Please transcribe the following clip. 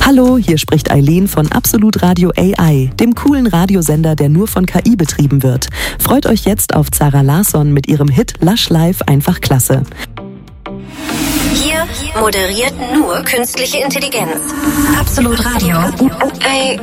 Hallo, hier spricht Eileen von Absolut Radio AI, dem coolen Radiosender, der nur von KI betrieben wird. Freut euch jetzt auf Zara Larsson mit ihrem Hit Lush Life einfach klasse. Hier moderiert nur künstliche Intelligenz. Absolut Radio AI.